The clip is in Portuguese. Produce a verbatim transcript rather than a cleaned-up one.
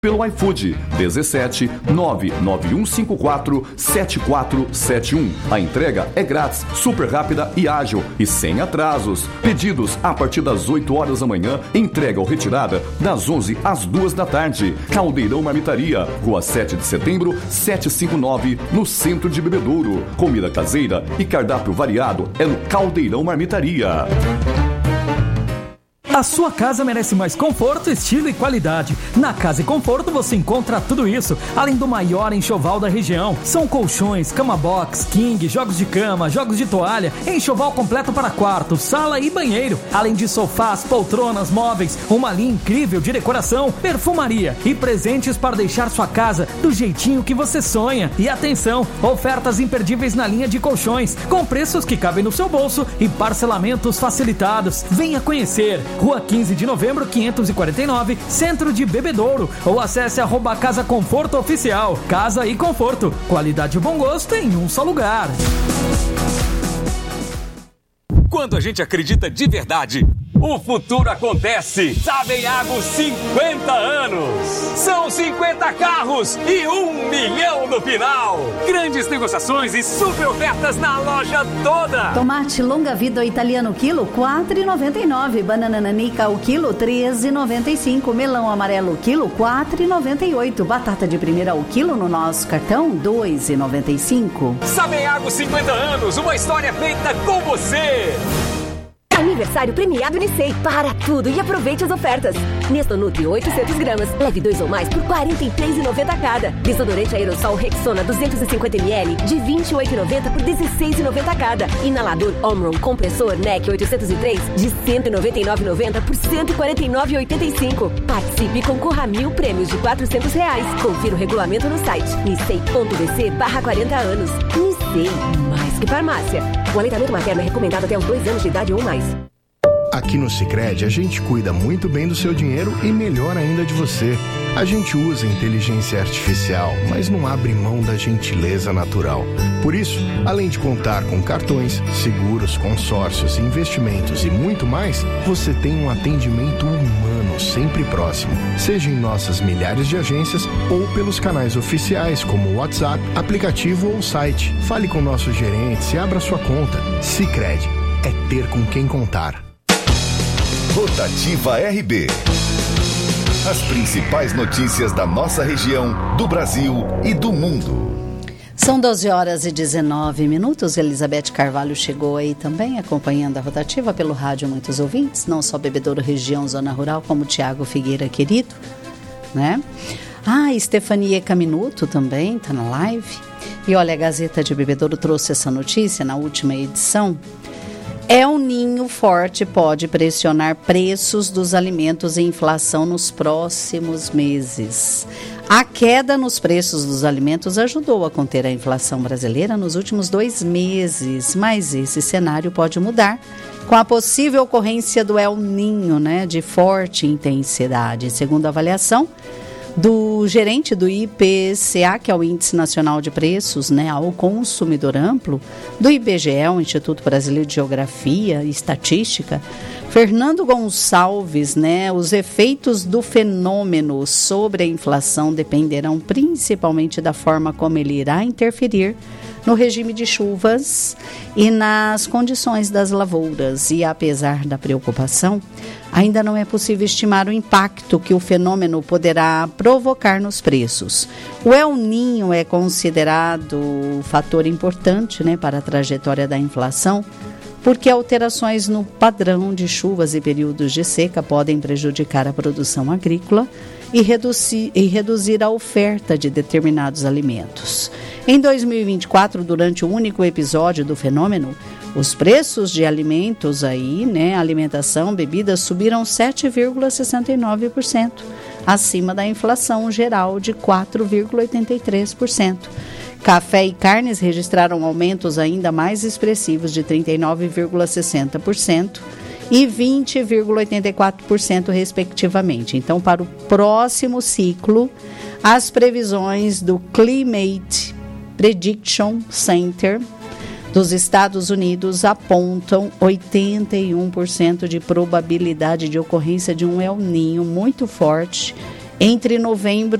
Pelo iFood, dezessete nove nove um cinco quatro sete quatro sete um. A entrega é grátis, super rápida e ágil e sem atrasos. Pedidos a partir das oito horas da manhã, entrega ou retirada das onze às duas da tarde. Caldeirão Marmitaria, Rua sete de setembro, setecentos e cinquenta e nove, no centro de Bebedouro. Comida caseira e cardápio variado é no Caldeirão Marmitaria. A sua casa merece mais conforto, estilo e qualidade. Na Casa e Conforto você encontra tudo isso, além do maior enxoval da região. São colchões, cama box, king, jogos de cama, jogos de toalha, enxoval completo para quarto, sala e banheiro. Além de sofás, poltronas, móveis, uma linha incrível de decoração, perfumaria e presentes para deixar sua casa do jeitinho que você sonha. E atenção, ofertas imperdíveis na linha de colchões, com preços que cabem no seu bolso e parcelamentos facilitados. Venha conhecer. Rua quinze de novembro, quinhentos e quarenta e nove, Centro de Bebedouro. Ou acesse arroba Casa Conforto Oficial. Casa e Conforto. Qualidade e bom gosto em um só lugar. Quando a gente acredita de verdade, o futuro acontece. Sabenhago cinquenta anos. São cinquenta carros e um milhão no final. Grandes negociações e super ofertas na loja toda. Tomate longa vida italiano quilo quatro reais e noventa e nove. Banana nanica o quilo treze reais e noventa e cinco. Melão amarelo quilo quatro reais e noventa e oito. Batata de primeira o quilo no nosso cartão dois reais e noventa e cinco. Sabenhago cinquenta anos, uma história feita com você. Aniversário premiado Unicei. Para tudo e aproveite as ofertas. Nestor Nutri oitocentos gramas. Leve dois ou mais por quarenta e três reais e noventa centavos cada. Desodorante aerossol Rexona duzentos e cinquenta mililitros de vinte e oito reais e noventa centavos por dezesseis reais e noventa centavos cada. Inalador Omron compressor N E C oitocentos e três de cento e noventa e nove reais e noventa centavos por cento e quarenta e nove reais e oitenta e cinco centavos. Participe e concorra a mil prêmios de quatrocentos reais. Confira o regulamento no site nicei.bc barra quarenta anos. Nicei, mais que farmácia. O aleitamento materno é recomendado até os dois anos de idade ou mais. Aqui no Sicredi a gente cuida muito bem do seu dinheiro e melhor ainda de você. A gente usa inteligência artificial, mas não abre mão da gentileza natural. Por isso, além de contar com cartões, seguros, consórcios, investimentos e muito mais, você tem um atendimento humano sempre próximo, seja em nossas milhares de agências ou pelos canais oficiais como o WhatsApp, aplicativo ou site. Fale com nossos gerentes e abra sua conta. Sicredi é ter com quem contar. Rotativa R B. As principais notícias da nossa região, do Brasil e do mundo. São doze horas e dezenove minutos. Elizabeth Carvalho chegou aí também, acompanhando a Rotativa pelo rádio. Muitos ouvintes, não só Bebedouro, região, zona rural, como Tiago Figueira, querido, né? Ah, Estefania Caminuto também está na live. E olha, a Gazeta de Bebedouro trouxe essa notícia na última edição. El Ninho forte pode pressionar preços dos alimentos e inflação nos próximos meses. A queda nos preços dos alimentos ajudou a conter a inflação brasileira nos últimos dois meses, mas esse cenário pode mudar com a possível ocorrência do El Ninho, né, de forte intensidade. Segundo a avaliação do gerente do I P C A, que é o Índice Nacional de Preços, né, ao Consumidor Amplo, do I B G E, o Instituto Brasileiro de Geografia e Estatística, Fernando Gonçalves, né, os efeitos do fenômeno sobre a inflação dependerão principalmente da forma como ele irá interferir no regime de chuvas e nas condições das lavouras. E apesar da preocupação, ainda não é possível estimar o impacto que o fenômeno poderá provocar nos preços. O El Ninho é considerado um fator importante, né, para a trajetória da inflação, porque alterações no padrão de chuvas e períodos de seca podem prejudicar a produção agrícola e reduzir, e reduzir a oferta de determinados alimentos. Em dois mil e vinte e quatro, durante o único episódio do fenômeno, os preços de alimentos aí, né, alimentação, bebidas, subiram sete vírgula sessenta e nove por cento, acima da inflação geral de quatro vírgula oitenta e três por cento. Café e carnes registraram aumentos ainda mais expressivos de trinta e nove vírgula sessenta por cento e vinte vírgula oitenta e quatro por cento, respectivamente. Então, para o próximo ciclo, as previsões do Climate Prediction Center dos Estados Unidos apontam oitenta e um por cento de probabilidade de ocorrência de um El Ninho muito forte Entre novembro